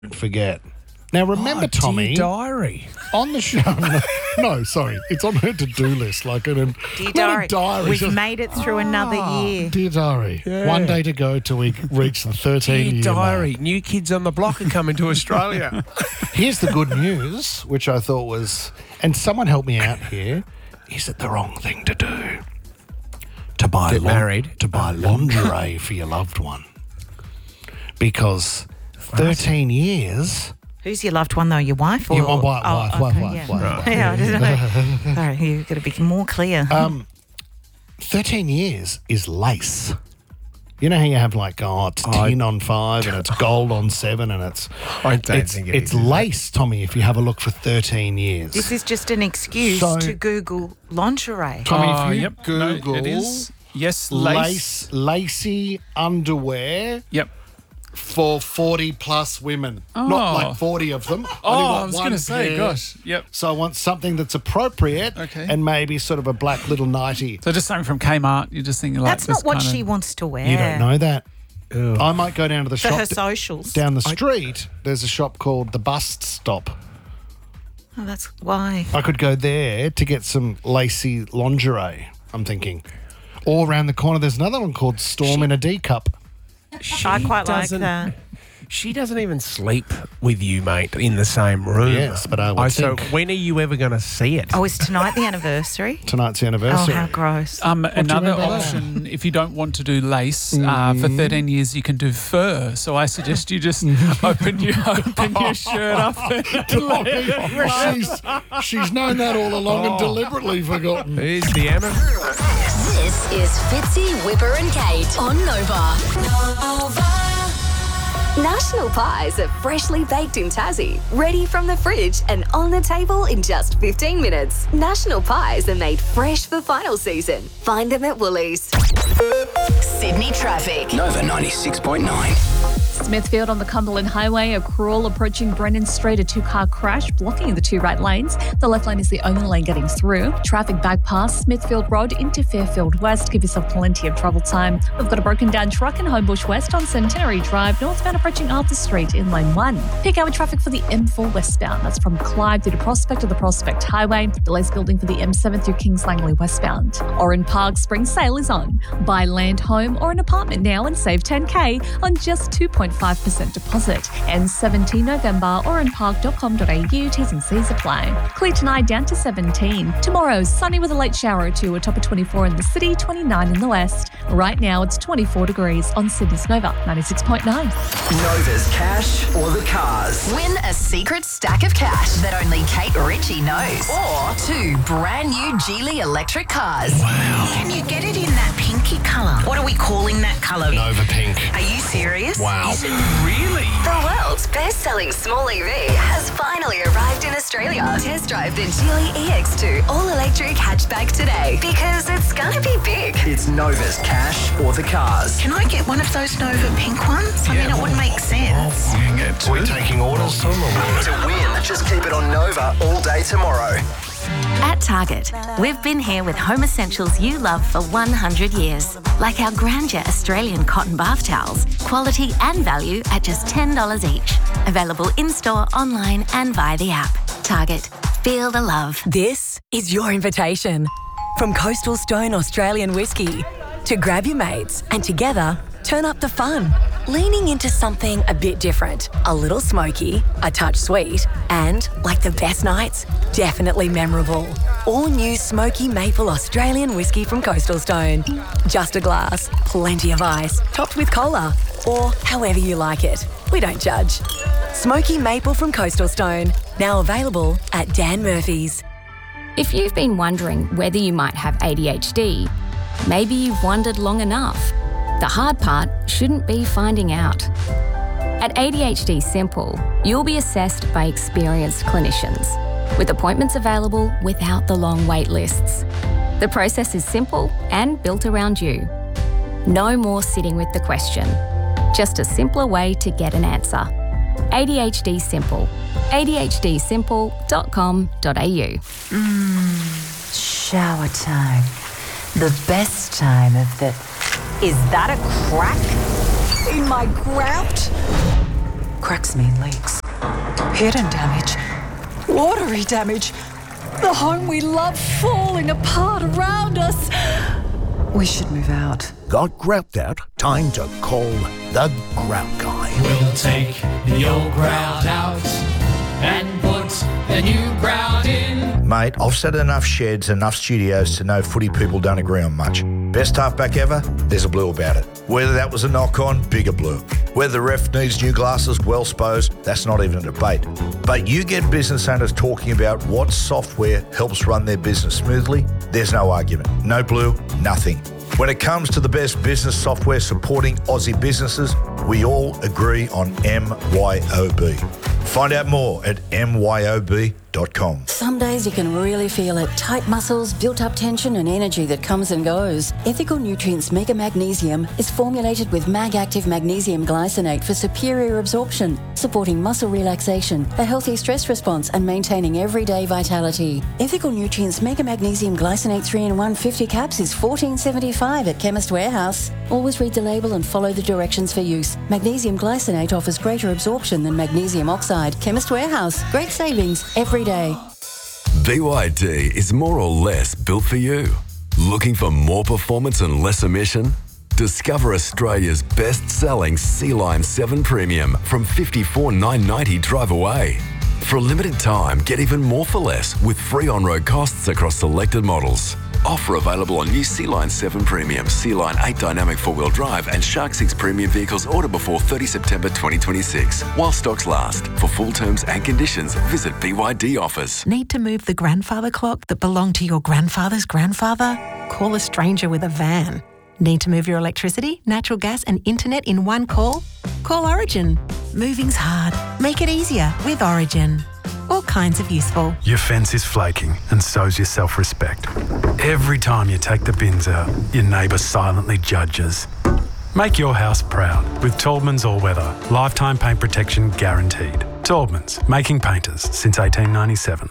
forget. Now, remember, Tommy, Dear diary. on the show... No, sorry. It's on her to-do list. Like Dear not diary, a diary. we've just, made it through another year. Dear diary, one day to go till we reach the 13-year Dear mark. diary. New Kids on the Block are coming to Australia. Here's the good news, which I thought was... And someone help me out here. Is it the wrong thing to do? To buy Get married. To buy lingerie for your loved one. Because 13 years... Who's your loved one, though? Your wife? Or? Yeah, wife. Yeah, I don't know. Sorry, you've got to be more clear. 13 years is lace. You know how you have like, it's tin on 5 and it's gold on 7 and I don't think it it's is. lace, Tommy, if you have a look for 13 years. This is just an excuse to Google lingerie. Tommy, if you No, Google it is. Yes, lace. lacy underwear Yep. for 40 plus women. Not like 40 of them. I was going to say, pair. gosh. Yep. So I want something that's appropriate Okay. and maybe sort of a black little nightie. So just something from Kmart, you're just thinking like That's not this what kind of- she wants to wear. You don't know that. I might go down to the For shop her socials. down the street. There's a shop called the Bust Stop. Oh, that's why. I could go there to get some lacy lingerie, I'm thinking. Or around the corner, there's another one called Storm in a D Cup. I quite like doesn't- that. She doesn't even sleep with you, mate, in the same room. Yes, but I would So think when are you ever going to see it? Oh, is tonight the anniversary? tonight's the Oh, anniversary. how gross. Another mean by that? option, if you don't want to do lace, for 13 years you can do fur. So I suggest you just open your shirt up. She's known that all along and deliberately forgotten. Here's the Emma. This is Fitzy, Whipper and Kate on Nova. National pies are freshly baked in Tassie, ready from the fridge and on the table in just 15 minutes. National pies are made fresh for final season. Find them at Woolies. Sydney traffic. Nova 96.9. Smithfield on the Cumberland Highway, a crawl approaching Brennan Street, a two-car crash blocking the two right lanes. The left lane is the only lane getting through. Traffic back past Smithfield Road into Fairfield West. Give yourself plenty of travel time. We've got a broken down truck in Homebush West on Centenary Drive, northbound approaching Arthur Street in lane 1. Peak hour traffic for the M4 westbound. That's from Clyde through to Prospect to the Prospect Highway. Delays building for the M7 through Kings Langley westbound. Oran Park spring sale is on. Buy land, home or an apartment now and save $10,000 on just 2.5% deposit. And 17 November, oranpark.com.au, T's and C's apply. Clear tonight down to 17. Tomorrow, sunny with a late shower or two, a top of 24 in the city, 29 in the west. Right now, it's 24 degrees on Sydney's Nova 96.9. Nova's cash or the cars. Win a secret stack of cash that only Kate Ritchie knows. Or 2 brand new Geely electric cars. Can you get it in that pinky colour? What are we calling that colour? Nova Pink. Are you serious? Wow. Really? The world's best-selling small EV has finally arrived in Australia. Test drive the Geely EX2 all-electric hatchback today because it's gonna be big. It's Nova's cash or the cars. Can I get one of those Nova pink ones? I mean, it would make sense. We're taking orders. To win, just keep it on Nova all day tomorrow. At Target, we've been here with home essentials you love for 100 years. Like our Grandeur Australian cotton bath towels, quality and value at just $10 each. Available in-store, online and via the app. Target, feel the love. This is your invitation. From Coastal Stone Australian Whiskey to grab your mates and together turn up the fun. Leaning into something a bit different, a little smoky, a touch sweet, and, like the best nights, definitely memorable. All new Smoky Maple Australian Whiskey from Coastal Stone. Just a glass, plenty of ice, topped with cola, or however you like it. We don't judge. Smoky Maple from Coastal Stone, now available at Dan Murphy's. If you've been wondering whether you might have ADHD, maybe you've wondered long enough. The hard part shouldn't be finding out. At ADHD Simple, you'll be assessed by experienced clinicians, with appointments available without the long wait lists. The process is simple and built around you. No more sitting with the question. Just a simpler way to get an answer. ADHD Simple. ADHDsimple.com.au. Shower time. The best time of the... Is that a crack in my grout? Cracks mean leaks. Hidden damage. Watery damage. The home we love falling apart around us. We should move out. Got grout out? Time to call the Grout Guy. We'll take the old grout out and put the new grout in. Mate, I've sat in enough sheds, enough studios to know footy people don't agree on much. Best halfback ever? There's a blue about it. Whether that was a knock-on, bigger blue. Whether the ref needs new glasses, well supposed, that's not even a debate. But you get business owners talking about what software helps run their business smoothly, there's no argument. No blue, nothing. When it comes to the best business software supporting Aussie businesses, we all agree on MYOB. Find out more at myob.com. Some days you can really feel it. Tight muscles, built-up tension and energy that comes and goes. Ethical Nutrients Mega Magnesium is formulated with Mag-Active Magnesium Glycinate for superior absorption, supporting muscle relaxation, a healthy stress response and maintaining everyday vitality. Ethical Nutrients Mega Magnesium Glycinate 3-in-1 50 caps is $14.75 at Chemist Warehouse. Always read the label and follow the directions for use. Magnesium glycinate offers greater absorption than magnesium oxide. Chemist Warehouse. Great savings every day. BYD is more or less built for you. Looking for more performance and less emission? Discover Australia's best-selling Sea-Line 7 Premium from $54,990 drive away. For a limited time, get even more for less with free on-road costs across selected models. Offer available on new Sea-Line 7 Premium, Sea-Line 8 Dynamic 4-wheel drive and Shark 6 Premium vehicles order before 30 September 2026. While stocks last. For full terms and conditions, visit BYD Offers. Need to move the grandfather clock that belonged to your grandfather's grandfather? Call a stranger with a van. Need to move your electricity, natural gas and internet in one call? Call Origin. Moving's hard. Make it easier with Origin. All kinds of useful. Your fence is flaking and so's your self-respect. Every time you take the bins out, your neighbour silently judges. Make your house proud with Taubman's All-Weather. Lifetime paint protection guaranteed. Taubman's, making painters since 1897.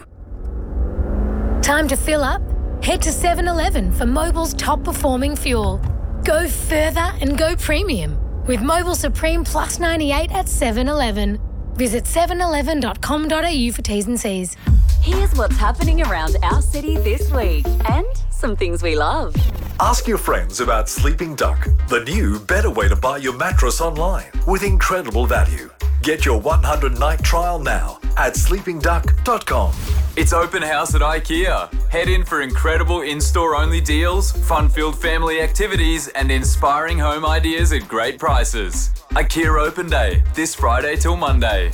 Time to fill up? Head to 7-Eleven for Mobil's top performing fuel. Go further and go premium with Mobil Supreme Plus 98 at 7-Eleven. Visit 711.com.au for T's and C's. Here's what's happening around our city this week and some things we love. Ask your friends about Sleeping Duck, the new, better way to buy your mattress online with incredible value. Get your 100-night trial now at sleepingduck.com. It's open house at IKEA. Head in for incredible in-store only deals, fun-filled family activities and inspiring home ideas at great prices. IKEA Open Day, this Friday till Monday.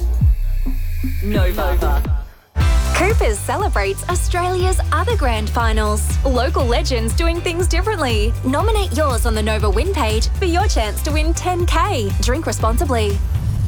Nova. Coopers celebrates Australia's other grand finals. Local legends doing things differently. Nominate yours on the Nova win page for your chance to win $10K. Drink responsibly.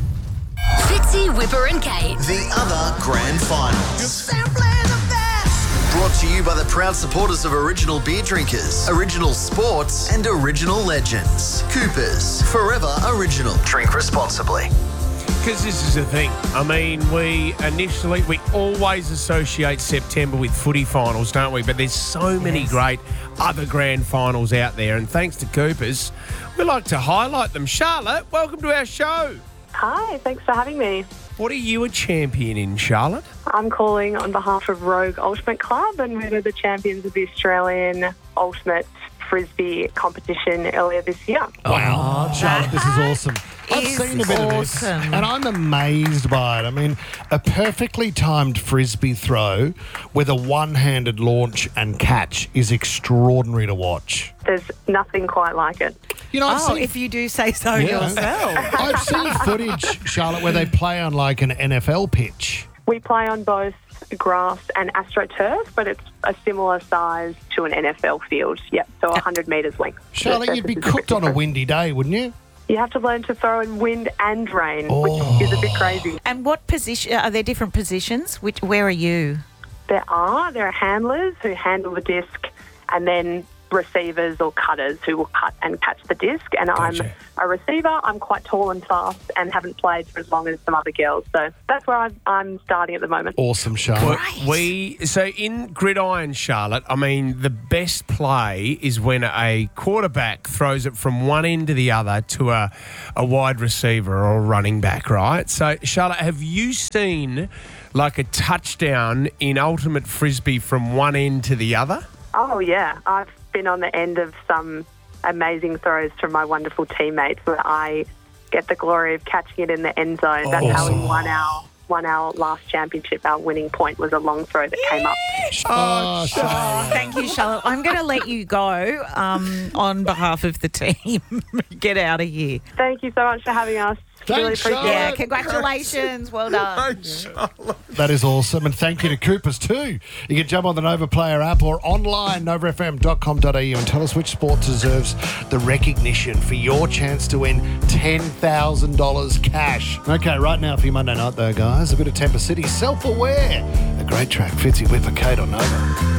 Fitzy, Whipper and Kate. The other grand finals. Brought to you by the proud supporters of Original Beer Drinkers, Original Sports, and Original Legends. Coopers, forever original. Drink responsibly. Because this is the thing. I mean, we always associate September with footy finals, don't we? But there's so many great other grand finals out there. And thanks to Coopers, we like to highlight them. Charlotte, welcome to our show. Hi, thanks for having me. What are you a champion in, Charlotte? I'm calling on behalf of Rogue Ultimate Club, and we were the champions of the Australian Ultimate Frisbee competition earlier this year. Wow, Charlotte, this is awesome. I've seen a bit of this, and I'm amazed by it. I mean, a perfectly timed Frisbee throw with a one-handed launch and catch is extraordinary to watch. There's nothing quite like it. You know, if you do say so yourself. I've seen footage, Charlotte, where they play on like an NFL pitch. We play on both grass and AstroTurf, but it's a similar size to an NFL field. Yep, so 100 metres length. Charlotte, you'd be cooked on a windy day, wouldn't you? You have to learn to throw in wind and rain, which is a bit crazy. And what position, are there different positions? Where are you? There are handlers who handle the disc, and then receivers or cutters who will cut and catch the disc. And Gotcha. I'm a receiver. I'm quite tall and fast and haven't played for as long as some other girls. So that's where I'm starting at the moment. Awesome, Charlotte. So in gridiron, Charlotte, I mean, the best play is when a quarterback throws it from one end to the other to a wide receiver or a running back, right? So, Charlotte, have you seen like a touchdown in ultimate frisbee from one end to the other? Oh, yeah. I've been on the end of some amazing throws from my wonderful teammates where I get the glory of catching it in the end zone. That's how we won our last championship. Our winning point was a long throw that came up. Thank you, Charlotte. I'm going to let you go on behalf of the team. Get out of here. Thank you so much for having us. Really appreciate it. Yeah, congratulations. Well done. That is awesome. And thank you to Coopers too. You can jump on the Nova Player app or online, novafm.com.au, and tell us which sport deserves the recognition for your chance to win $10,000 cash. Okay, right now for your Monday night though, guys, a bit of Temper City, Self-Aware. A great track, Fitzy, Whipper, Kate on Nova.